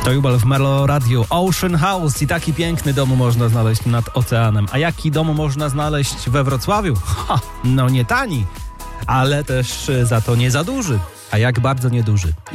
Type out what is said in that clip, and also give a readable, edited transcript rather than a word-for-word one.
To Jubel w Melo Radio. Ocean House i taki piękny dom można znaleźć nad oceanem. A jaki dom można znaleźć we Wrocławiu? No nie tani, ale też za to nie za duży. A jak bardzo nieduży.